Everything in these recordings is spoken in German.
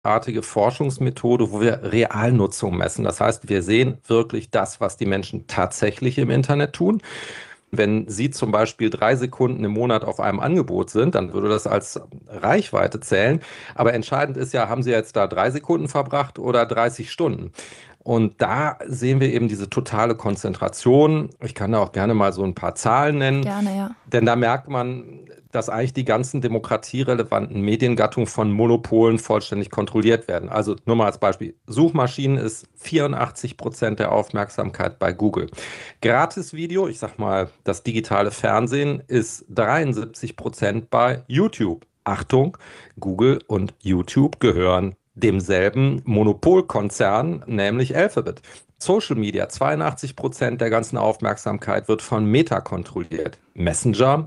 artige Forschungsmethode, wo wir Realnutzung messen. Das heißt, wir sehen wirklich das, was die Menschen tatsächlich im Internet tun. Wenn Sie zum Beispiel 3 Sekunden im Monat auf einem Angebot sind, dann würde das als Reichweite zählen. Aber entscheidend ist ja, haben Sie jetzt da 3 Sekunden verbracht oder 30 Stunden? Und da sehen wir eben diese totale Konzentration. Ich kann da auch gerne mal so ein paar Zahlen nennen. Gerne, ja. Denn da merkt man, dass eigentlich die ganzen demokratierelevanten Mediengattungen von Monopolen vollständig kontrolliert werden. Also nur mal als Beispiel, Suchmaschinen ist 84% der Aufmerksamkeit bei Google. Gratisvideo, ich sag mal, das digitale Fernsehen ist 73% bei YouTube. Achtung, Google und YouTube gehören demselben Monopolkonzern, nämlich Alphabet. Social Media, 82% der ganzen Aufmerksamkeit wird von Meta kontrolliert. Messenger,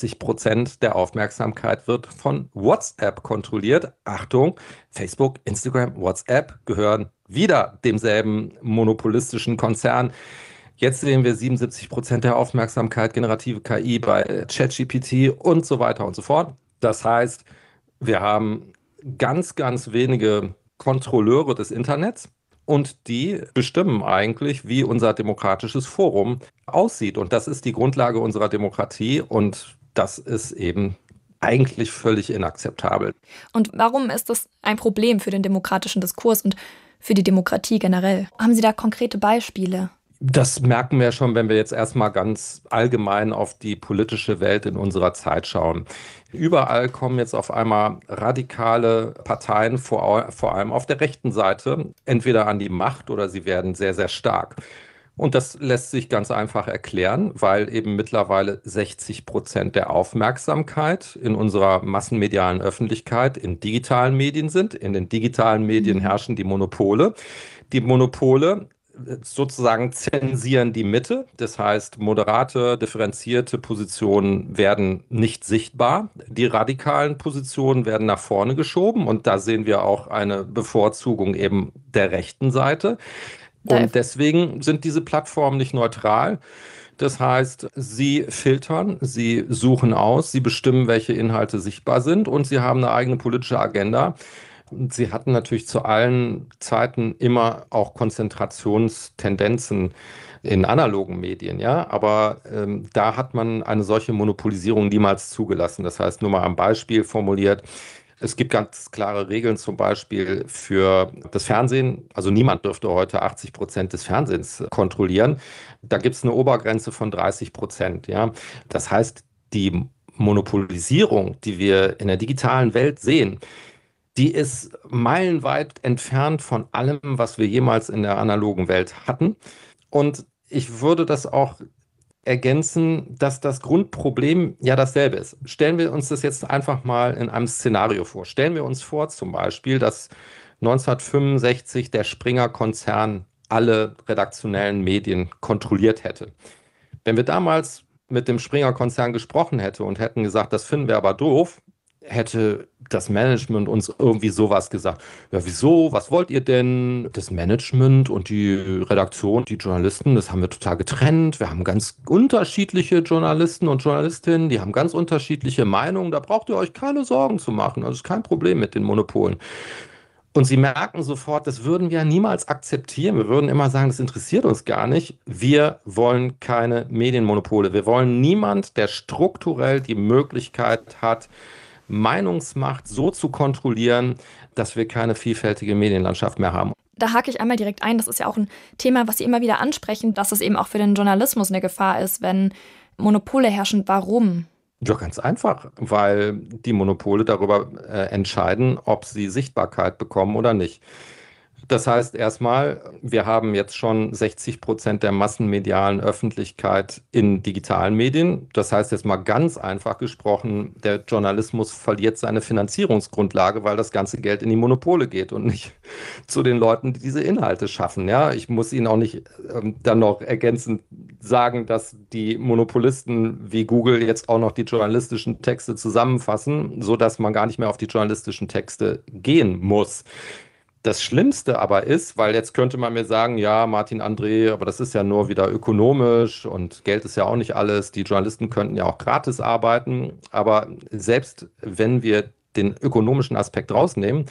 90% der Aufmerksamkeit wird von WhatsApp kontrolliert. Achtung, Facebook, Instagram, WhatsApp gehören wieder demselben monopolistischen Konzern. Jetzt sehen wir 77% der Aufmerksamkeit, generative KI bei ChatGPT und so weiter und so fort. Das heißt, wir haben ganz, ganz wenige Kontrolleure des Internets und die bestimmen eigentlich, wie unser demokratisches Forum aussieht. Und das ist die Grundlage unserer Demokratie und das ist eben eigentlich völlig inakzeptabel. Und warum ist das ein Problem für den demokratischen Diskurs und für die Demokratie generell? Haben Sie da konkrete Beispiele? Das merken wir schon, wenn wir jetzt erstmal ganz allgemein auf die politische Welt in unserer Zeit schauen. Überall kommen jetzt auf einmal radikale Parteien, vor allem auf der rechten Seite, entweder an die Macht oder sie werden sehr, sehr stark. Und das lässt sich ganz einfach erklären, weil eben mittlerweile 60% der Aufmerksamkeit in unserer massenmedialen Öffentlichkeit in digitalen Medien sind. In den digitalen Medien Mhm. herrschen die Monopole. Die Monopole sozusagen zensieren die Mitte. Das heißt, moderate, differenzierte Positionen werden nicht sichtbar. Die radikalen Positionen werden nach vorne geschoben und da sehen wir auch eine Bevorzugung eben der rechten Seite. Da, Und deswegen sind diese Plattformen nicht neutral. Das heißt, sie filtern, sie suchen aus, sie bestimmen, welche Inhalte sichtbar sind und sie haben eine eigene politische Agenda. Und sie hatten natürlich zu allen Zeiten immer auch Konzentrationstendenzen in analogen Medien, ja, aber da hat man eine solche Monopolisierung niemals zugelassen. Das heißt, nur mal am Beispiel formuliert, es gibt ganz klare Regeln zum Beispiel für das Fernsehen. Also niemand dürfte heute 80% des Fernsehens kontrollieren. Da gibt es eine Obergrenze von 30%, ja. Das heißt, die Monopolisierung, die wir in der digitalen Welt sehen, die ist meilenweit entfernt von allem, was wir jemals in der analogen Welt hatten. Und ich würde das auch ergänzen, dass das Grundproblem ja dasselbe ist. Stellen wir uns das jetzt einfach mal in einem Szenario vor. Stellen wir uns vor, zum Beispiel, dass 1965 der Springer-Konzern alle redaktionellen Medien kontrolliert hätte. Wenn wir damals mit dem Springer-Konzern gesprochen hätten und hätten gesagt, das finden wir aber doof, hätte das Management uns irgendwie sowas gesagt. Ja, wieso? Was wollt ihr denn? Das Management und die Redaktion, die Journalisten, das haben wir total getrennt. Wir haben ganz unterschiedliche Journalisten und Journalistinnen, die haben ganz unterschiedliche Meinungen. Da braucht ihr euch keine Sorgen zu machen. Also ist kein Problem mit den Monopolen. Und sie merken sofort, das würden wir niemals akzeptieren. Wir würden immer sagen, das interessiert uns gar nicht. Wir wollen keine Medienmonopole. Wir wollen niemand, der strukturell die Möglichkeit hat, Meinungsmacht so zu kontrollieren, dass wir keine vielfältige Medienlandschaft mehr haben. Da hake ich einmal direkt ein. Das ist ja auch ein Thema, was Sie immer wieder ansprechen, dass es eben auch für den Journalismus eine Gefahr ist, wenn Monopole herrschen. Warum? Ja, ganz einfach, weil die Monopole darüber entscheiden, ob sie Sichtbarkeit bekommen oder nicht. Das heißt erstmal, wir haben jetzt schon 60% der massenmedialen Öffentlichkeit in digitalen Medien. Das heißt jetzt mal ganz einfach gesprochen, der Journalismus verliert seine Finanzierungsgrundlage, weil das ganze Geld in die Monopole geht und nicht zu den Leuten, die diese Inhalte schaffen. Ja, ich muss Ihnen auch nicht dann noch ergänzend sagen, dass die Monopolisten wie Google jetzt auch noch die journalistischen Texte zusammenfassen, sodass man gar nicht mehr auf die journalistischen Texte gehen muss. Das Schlimmste aber ist, weil jetzt könnte man mir sagen, ja, Martin André, aber das ist ja nur wieder ökonomisch und Geld ist ja auch nicht alles. Die Journalisten könnten ja auch gratis arbeiten. Aber selbst wenn wir den ökonomischen Aspekt rausnehmen,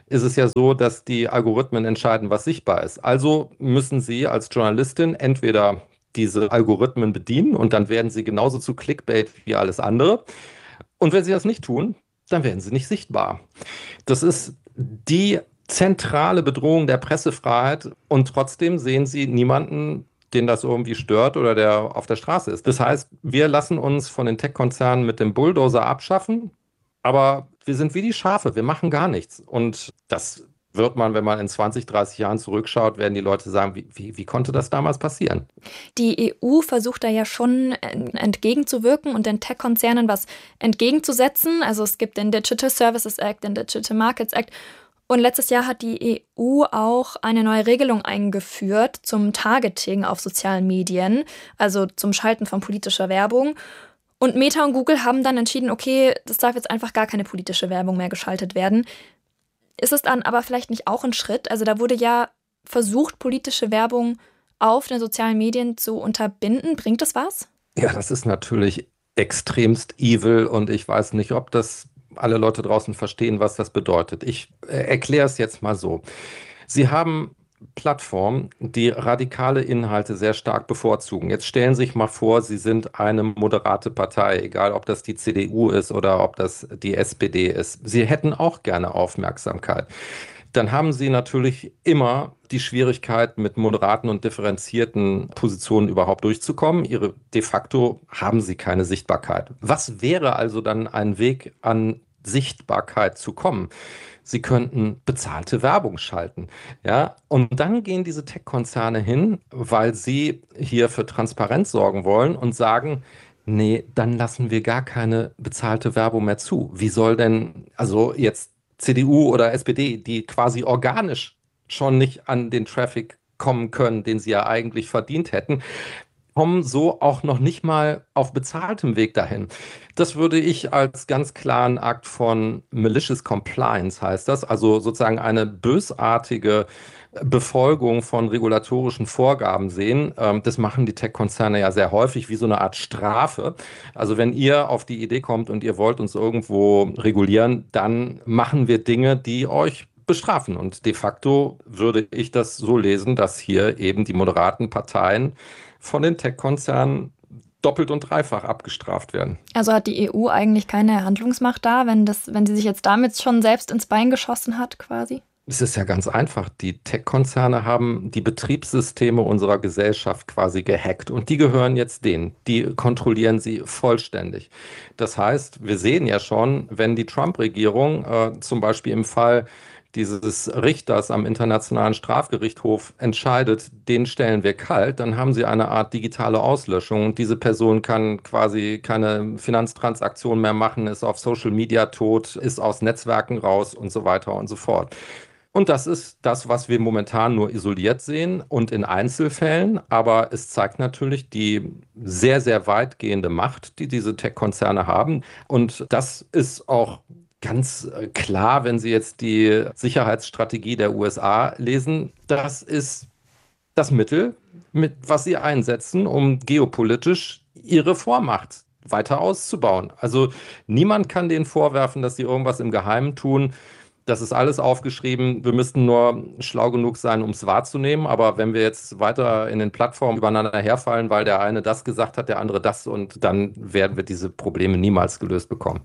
ist es ja so, dass die Algorithmen entscheiden, was sichtbar ist. Also müssen Sie als Journalistin entweder diese Algorithmen bedienen und dann werden Sie genauso zu Clickbait wie alles andere. Und wenn Sie das nicht tun, dann werden Sie nicht sichtbar. Das ist die zentrale Bedrohung der Pressefreiheit und trotzdem sehen Sie niemanden, den das irgendwie stört oder der auf der Straße ist. Das heißt, wir lassen uns von den Tech-Konzernen mit dem Bulldozer abschaffen, aber wir sind wie die Schafe, wir machen gar nichts. Und das wird man, wenn man in 20, 30 Jahren zurückschaut, werden die Leute sagen, wie konnte das damals passieren? Die EU versucht da ja schon entgegenzuwirken und den Tech-Konzernen was entgegenzusetzen. Also es gibt den Digital Services Act, den Digital Markets Act. Und letztes Jahr hat die EU auch eine neue Regelung eingeführt zum Targeting auf sozialen Medien, also zum Schalten von politischer Werbung. Und Meta und Google haben dann entschieden, okay, das darf jetzt einfach gar keine politische Werbung mehr geschaltet werden. Ist es dann aber vielleicht nicht auch ein Schritt? Also da wurde ja versucht, politische Werbung auf den sozialen Medien zu unterbinden. Bringt das was? Ja, das ist natürlich extremst evil und ich weiß nicht, ob das alle Leute draußen verstehen, was das bedeutet. Ich erkläre es jetzt mal so. Sie haben Plattformen, die radikale Inhalte sehr stark bevorzugen. Jetzt stellen Sie sich mal vor, Sie sind eine moderate Partei, egal ob das die CDU ist oder ob das die SPD ist. Sie hätten auch gerne Aufmerksamkeit. Dann haben Sie natürlich immer die Schwierigkeit, mit moderaten und differenzierten Positionen überhaupt durchzukommen. De facto haben Sie keine Sichtbarkeit. Was wäre also dann ein Weg, an Sichtbarkeit zu kommen? Sie könnten bezahlte Werbung schalten. Ja, und dann gehen diese Tech-Konzerne hin, weil sie hier für Transparenz sorgen wollen und sagen, nee, dann lassen wir gar keine bezahlte Werbung mehr zu. Wie soll denn, also jetzt CDU oder SPD, die quasi organisch schon nicht an den Traffic kommen können, den sie ja eigentlich verdient hätten, kommen so auch noch nicht mal auf bezahltem Weg dahin. Das würde ich als ganz klaren Akt von Malicious Compliance, heißt das, also sozusagen eine bösartige Befolgung von regulatorischen Vorgaben sehen. Das machen die Tech-Konzerne ja sehr häufig wie so eine Art Strafe. Also wenn ihr auf die Idee kommt und ihr wollt uns irgendwo regulieren, dann machen wir Dinge, die euch bestrafen. Und de facto würde ich das so lesen, dass hier eben die moderaten Parteien von den Tech-Konzernen doppelt und dreifach abgestraft werden. Also hat die EU eigentlich keine Handlungsmacht da, wenn sie sich jetzt damit schon selbst ins Bein geschossen hat, quasi? Es ist ja ganz einfach. Die Tech-Konzerne haben die Betriebssysteme unserer Gesellschaft quasi gehackt und die gehören jetzt denen. Die kontrollieren sie vollständig. Das heißt, wir sehen ja schon, wenn die Trump-Regierung zum Beispiel im Fall dieses Richters am Internationalen Strafgerichtshof entscheidet, den stellen wir kalt, dann haben sie eine Art digitale Auslöschung und diese Person kann quasi keine Finanztransaktion mehr machen, ist auf Social Media tot, ist aus Netzwerken raus und so weiter und so fort. Und das ist das, was wir momentan nur isoliert sehen und in Einzelfällen. Aber es zeigt natürlich die sehr, sehr weitgehende Macht, die diese Tech-Konzerne haben. Und das ist auch ganz klar, wenn Sie jetzt die Sicherheitsstrategie der USA lesen. Das ist das Mittel, was sie einsetzen, um geopolitisch ihre Vormacht weiter auszubauen. Also niemand kann denen vorwerfen, dass sie irgendwas im Geheimen tun. Das ist alles aufgeschrieben. Wir müssten nur schlau genug sein, um es wahrzunehmen. Aber wenn wir jetzt weiter in den Plattformen übereinander herfallen, weil der eine das gesagt hat, der andere das, und dann werden wir diese Probleme niemals gelöst bekommen.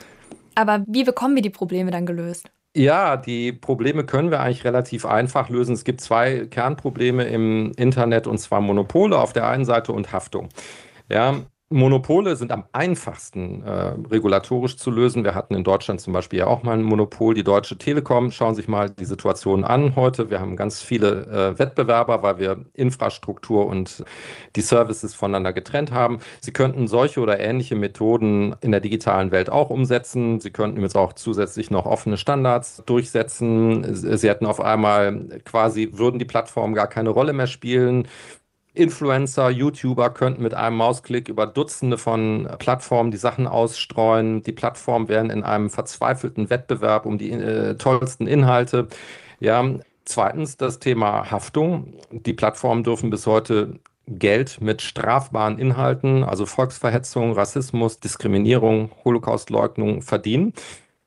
Aber wie bekommen wir die Probleme dann gelöst? Ja, die Probleme können wir eigentlich relativ einfach lösen. Es gibt zwei Kernprobleme im Internet, und zwar Monopole auf der einen Seite und Haftung. Ja, Monopole sind am einfachsten regulatorisch zu lösen. Wir hatten in Deutschland zum Beispiel ja auch mal ein Monopol, die Deutsche Telekom. Schauen Sie sich mal die Situation an heute. Wir haben ganz viele Wettbewerber, weil wir Infrastruktur und die Services voneinander getrennt haben. Sie könnten solche oder ähnliche Methoden in der digitalen Welt auch umsetzen. Sie könnten jetzt auch zusätzlich noch offene Standards durchsetzen. Sie hätten auf einmal quasi, würden die Plattformen gar keine Rolle mehr spielen. Influencer, YouTuber könnten mit einem Mausklick über Dutzende von Plattformen die Sachen ausstreuen. Die Plattformen wären in einem verzweifelten Wettbewerb um die tollsten Inhalte. Ja, zweitens das Thema Haftung. Die Plattformen dürfen bis heute Geld mit strafbaren Inhalten, also Volksverhetzung, Rassismus, Diskriminierung, Holocaustleugnung verdienen.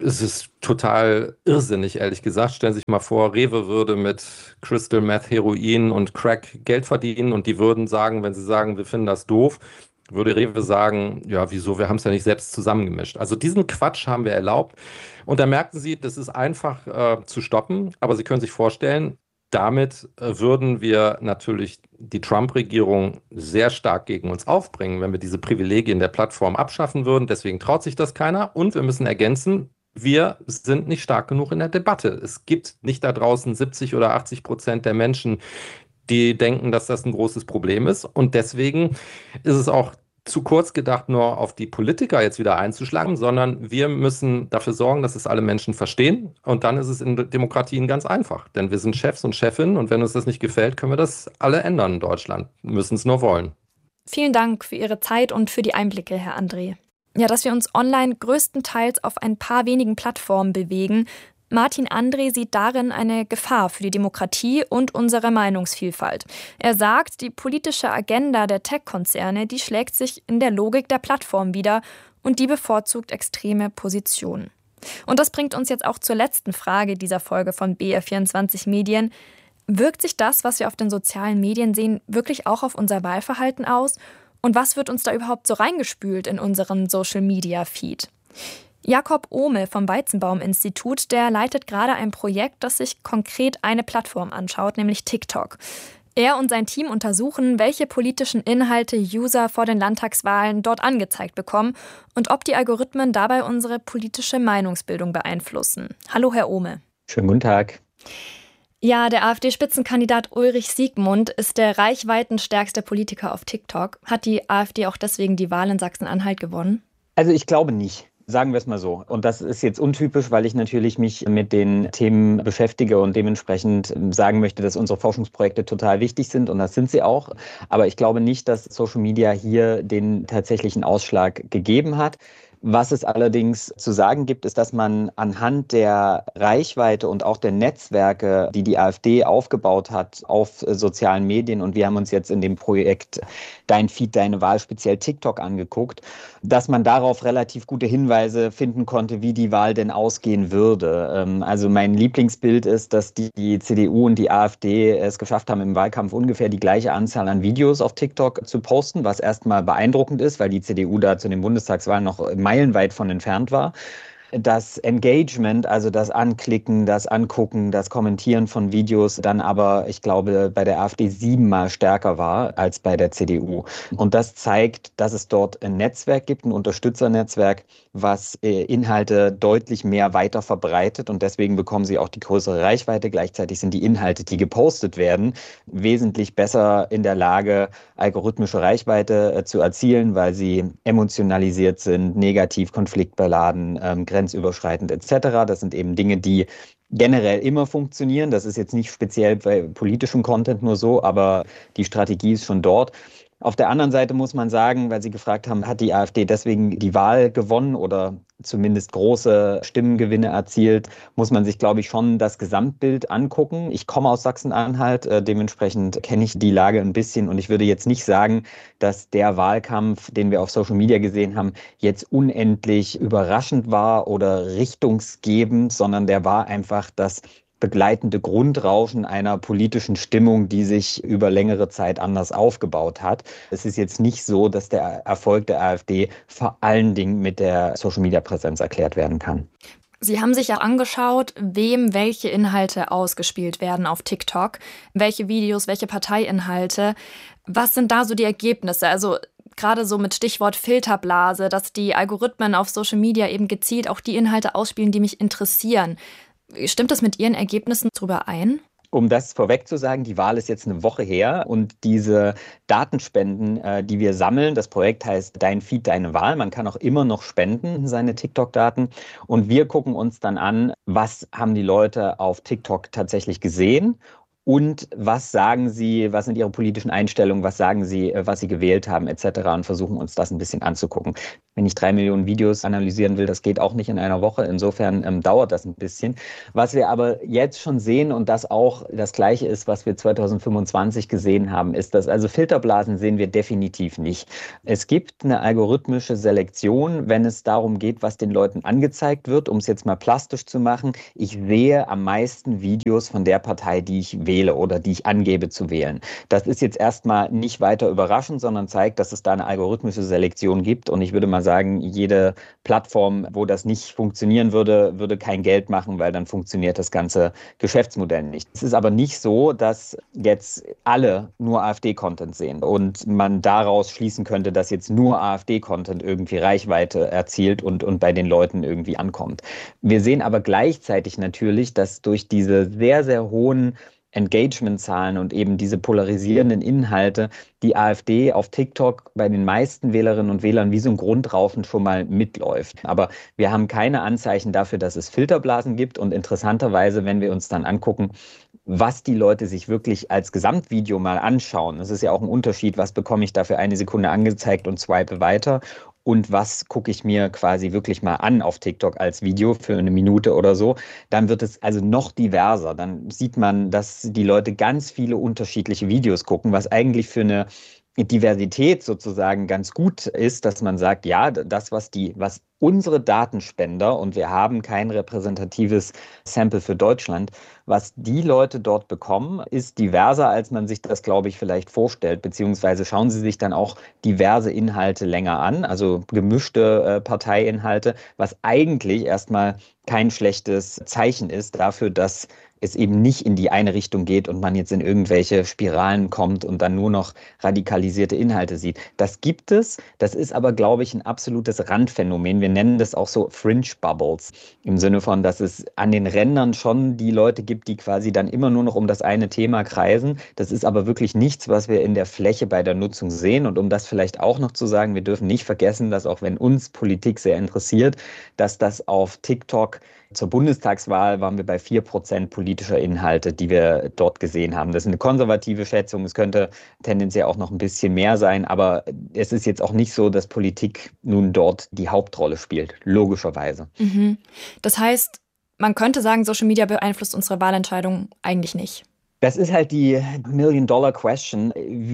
Es ist total irrsinnig, ehrlich gesagt. Stellen Sie sich mal vor, Rewe würde mit Crystal Meth, Heroin und Crack Geld verdienen und die würden sagen, wenn sie sagen, wir finden das doof, würde Rewe sagen, ja, wieso, wir haben es ja nicht selbst zusammengemischt. Also diesen Quatsch haben wir erlaubt. Und da merken Sie, das ist einfach zu stoppen, aber Sie können sich vorstellen, damit würden wir natürlich die Trump-Regierung sehr stark gegen uns aufbringen, wenn wir diese Privilegien der Plattform abschaffen würden. Deswegen traut sich das keiner. Und wir müssen ergänzen, wir sind nicht stark genug in der Debatte. Es gibt nicht da draußen 70 oder 80% der Menschen, die denken, dass das ein großes Problem ist. Und deswegen ist es auch zu kurz gedacht, nur auf die Politiker jetzt wieder einzuschlagen, sondern wir müssen dafür sorgen, dass es alle Menschen verstehen. Und dann ist es in Demokratien ganz einfach. Denn wir sind Chefs und Chefinnen und wenn uns das nicht gefällt, können wir das alle ändern in Deutschland. Müssen es nur wollen. Vielen Dank für Ihre Zeit und für die Einblicke, Herr André. Ja, dass wir uns online größtenteils auf ein paar wenigen Plattformen bewegen. Martin André sieht darin eine Gefahr für die Demokratie und unsere Meinungsvielfalt. Er sagt, die politische Agenda der Tech-Konzerne, die schlägt sich in der Logik der Plattform wider und die bevorzugt extreme Positionen. Und das bringt uns jetzt auch zur letzten Frage dieser Folge von BR24 Medien. Wirkt sich das, was wir auf den sozialen Medien sehen, wirklich auch auf unser Wahlverhalten aus? Und was wird uns da überhaupt so reingespült in unseren Social-Media-Feed? Jakob Ohme vom Weizenbaum-Institut, der leitet gerade ein Projekt, das sich konkret eine Plattform anschaut, nämlich TikTok. Er und sein Team untersuchen, welche politischen Inhalte User vor den Landtagswahlen dort angezeigt bekommen und ob die Algorithmen dabei unsere politische Meinungsbildung beeinflussen. Hallo, Herr Ohme. Schönen guten Tag. Ja, der AfD-Spitzenkandidat Ulrich Siegmund ist der reichweitenstärkste Politiker auf TikTok. Hat die AfD auch deswegen die Wahl in Sachsen-Anhalt gewonnen? Also ich glaube nicht. Sagen wir es mal so. Und das ist jetzt untypisch, weil ich natürlich mich mit den Themen beschäftige und dementsprechend sagen möchte, dass unsere Forschungsprojekte total wichtig sind und das sind sie auch. Aber ich glaube nicht, dass Social Media hier den tatsächlichen Ausschlag gegeben hat. Was es allerdings zu sagen gibt, ist, dass man anhand der Reichweite und auch der Netzwerke, die die AfD aufgebaut hat auf sozialen Medien, und wir haben uns jetzt in dem Projekt Dein Feed, deine Wahl, speziell TikTok angeguckt, dass man darauf relativ gute Hinweise finden konnte, wie die Wahl denn ausgehen würde. Also mein Lieblingsbild ist, dass die CDU und die AfD es geschafft haben, im Wahlkampf ungefähr die gleiche Anzahl an Videos auf TikTok zu posten, was erstmal beeindruckend ist, weil die CDU da zu den Bundestagswahlen noch meilenweit von entfernt war. Das Engagement, also das Anklicken, das Angucken, das Kommentieren von Videos dann aber, ich glaube, bei der AfD 7-mal stärker war als bei der CDU. Und das zeigt, dass es dort ein Netzwerk gibt, ein Unterstützernetzwerk, was Inhalte deutlich mehr weiter verbreitet und deswegen bekommen sie auch die größere Reichweite. Gleichzeitig sind die Inhalte, die gepostet werden, wesentlich besser in der Lage, algorithmische Reichweite zu erzielen, weil sie emotionalisiert sind, negativ, konfliktbeladen, grenzüberschreitend etc. Das sind eben Dinge, die generell immer funktionieren. Das ist jetzt nicht speziell bei politischem Content nur so, aber die Strategie ist schon dort. Auf der anderen Seite muss man sagen, weil Sie gefragt haben, hat die AfD deswegen die Wahl gewonnen oder zumindest große Stimmengewinne erzielt, muss man sich, glaube ich, schon das Gesamtbild angucken. Ich komme aus Sachsen-Anhalt, dementsprechend kenne ich die Lage ein bisschen und ich würde jetzt nicht sagen, dass der Wahlkampf, den wir auf Social Media gesehen haben, jetzt unendlich überraschend war oder richtungsgebend, sondern der war einfach das begleitende Grundrauschen einer politischen Stimmung, die sich über längere Zeit anders aufgebaut hat. Es ist jetzt nicht so, dass der Erfolg der AfD vor allen Dingen mit der Social-Media-Präsenz erklärt werden kann. Sie haben sich ja angeschaut, wem welche Inhalte ausgespielt werden auf TikTok, welche Videos, welche Parteiinhalte. Was sind da so die Ergebnisse? Also gerade so mit Stichwort Filterblase, dass die Algorithmen auf Social Media eben gezielt auch die Inhalte ausspielen, die mich interessieren. Stimmt das mit Ihren Ergebnissen überein? Um das vorweg zu sagen, die Wahl ist jetzt eine Woche her und diese Datenspenden, die wir sammeln, das Projekt heißt Dein Feed, deine Wahl. Man kann auch immer noch spenden, seine TikTok-Daten. Und wir gucken uns dann an, was haben die Leute auf TikTok tatsächlich gesehen und was sagen sie, was sind ihre politischen Einstellungen, was sagen sie, was sie gewählt haben etc. und versuchen uns das ein bisschen anzugucken. Wenn ich 3 Millionen Videos analysieren will, das geht auch nicht in einer Woche. Insofern dauert das ein bisschen. Was wir aber jetzt schon sehen und das auch das Gleiche ist, was wir 2025 gesehen haben, ist, dass also Filterblasen sehen wir definitiv nicht. Es gibt eine algorithmische Selektion, wenn es darum geht, was den Leuten angezeigt wird, um es jetzt mal plastisch zu machen. Ich sehe am meisten Videos von der Partei, die ich wähle oder die ich angebe zu wählen. Das ist jetzt erstmal nicht weiter überraschend, sondern zeigt, dass es da eine algorithmische Selektion gibt. Und ich würde mal sagen, jede Plattform, wo das nicht funktionieren würde, würde kein Geld machen, weil dann funktioniert das ganze Geschäftsmodell nicht. Es ist aber nicht so, dass jetzt alle nur AfD-Content sehen und man daraus schließen könnte, dass jetzt nur AfD-Content irgendwie Reichweite erzielt und bei den Leuten irgendwie ankommt. Wir sehen aber gleichzeitig natürlich, dass durch diese sehr, sehr hohen Engagement-Zahlen und eben diese polarisierenden Inhalte die AfD auf TikTok bei den meisten Wählerinnen und Wählern wie so ein Grundraufen schon mal mitläuft. Aber wir haben keine Anzeichen dafür, dass es Filterblasen gibt. Und interessanterweise, wenn wir uns dann angucken, was die Leute sich wirklich als Gesamtvideo mal anschauen, das ist ja auch ein Unterschied, was bekomme ich da für 1 Sekunde angezeigt und swipe weiter. Und was gucke ich mir quasi wirklich mal an auf TikTok als Video für 1 Minute oder so, dann wird es also noch diverser. Dann sieht man, dass die Leute ganz viele unterschiedliche Videos gucken, was eigentlich für eine Diversität sozusagen ganz gut ist, dass man sagt, ja, das, was unsere Datenspender, und wir haben kein repräsentatives Sample für Deutschland, was die Leute dort bekommen, ist diverser, als man sich das, glaube ich, vielleicht vorstellt, beziehungsweise schauen sie sich dann auch diverse Inhalte länger an, also gemischte Parteiinhalte, was eigentlich erstmal kein schlechtes Zeichen ist dafür, dass es eben nicht in die eine Richtung geht und man jetzt in irgendwelche Spiralen kommt und dann nur noch radikalisierte Inhalte sieht. Das gibt es, das ist aber, glaube ich, ein absolutes Randphänomen. Wir nennen das auch so Fringe Bubbles, im Sinne von, dass es an den Rändern schon die Leute gibt, die quasi dann immer nur noch um das eine Thema kreisen. Das ist aber wirklich nichts, was wir in der Fläche bei der Nutzung sehen. Und um das vielleicht auch noch zu sagen, wir dürfen nicht vergessen, dass auch wenn uns Politik sehr interessiert, dass das auf TikTok zur Bundestagswahl waren wir bei 4% politischer Inhalte, die wir dort gesehen haben. Das ist eine konservative Schätzung. Es könnte tendenziell auch noch ein bisschen mehr sein, aber es ist jetzt auch nicht so, dass Politik nun dort die Hauptrolle spielt, logischerweise. Mhm. Das heißt, man könnte sagen, Social Media beeinflusst unsere Wahlentscheidung eigentlich nicht. Das ist halt die Million-Dollar-Question.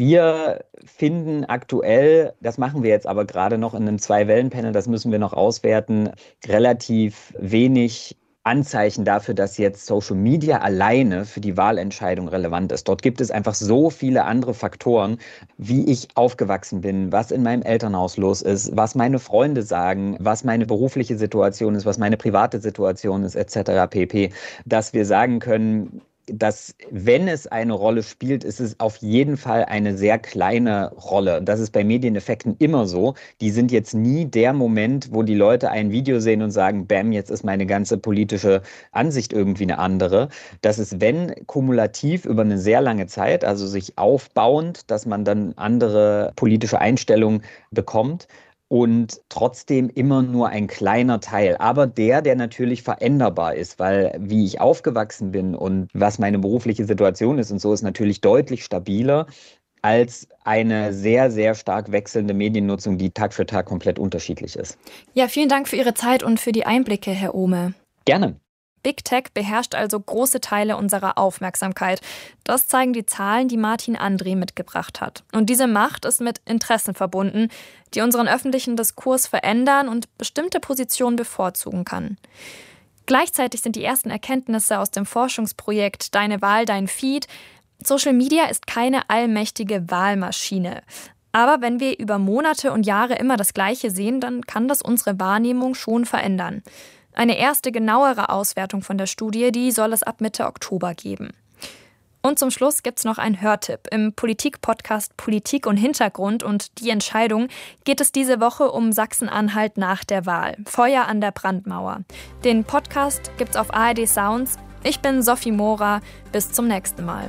Wir finden aktuell, das machen wir jetzt aber gerade noch in einem 2-Wellen-Panel, das müssen wir noch auswerten, relativ wenig Anzeichen dafür, dass jetzt Social Media alleine für die Wahlentscheidung relevant ist. Dort gibt es einfach so viele andere Faktoren, wie ich aufgewachsen bin, was in meinem Elternhaus los ist, was meine Freunde sagen, was meine berufliche Situation ist, was meine private Situation ist, etc. pp., dass wir sagen können, dass, wenn es eine Rolle spielt, ist es auf jeden Fall eine sehr kleine Rolle. Das ist bei Medieneffekten immer so. Die sind jetzt nie der Moment, wo die Leute ein Video sehen und sagen, bam, jetzt ist meine ganze politische Ansicht irgendwie eine andere. Das ist, wenn, kumulativ über eine sehr lange Zeit, also sich aufbauend, dass man dann andere politische Einstellungen bekommt. Und trotzdem immer nur ein kleiner Teil, aber der natürlich veränderbar ist, weil wie ich aufgewachsen bin und was meine berufliche Situation ist und so, ist natürlich deutlich stabiler als eine sehr, sehr stark wechselnde Mediennutzung, die Tag für Tag komplett unterschiedlich ist. Ja, vielen Dank für Ihre Zeit und für die Einblicke, Herr Ohme. Gerne. Big Tech beherrscht also große Teile unserer Aufmerksamkeit. Das zeigen die Zahlen, die Martin André mitgebracht hat. Und diese Macht ist mit Interessen verbunden, die unseren öffentlichen Diskurs verändern und bestimmte Positionen bevorzugen kann. Gleichzeitig sind die ersten Erkenntnisse aus dem Forschungsprojekt Deine Wahl, dein Feed: Social Media ist keine allmächtige Wahlmaschine. Aber wenn wir über Monate und Jahre immer das Gleiche sehen, dann kann das unsere Wahrnehmung schon verändern. Eine erste genauere Auswertung von der Studie, die soll es ab Mitte Oktober geben. Und zum Schluss gibt's noch einen Hörtipp. Im Politik-Podcast Politik und Hintergrund und die Entscheidung geht es diese Woche um Sachsen-Anhalt nach der Wahl. Feuer an der Brandmauer. Den Podcast gibt's auf ARD Sounds. Ich bin Sophie Mora. Bis zum nächsten Mal.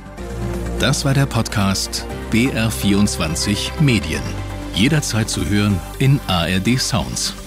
Das war der Podcast BR24 Medien. Jederzeit zu hören in ARD Sounds.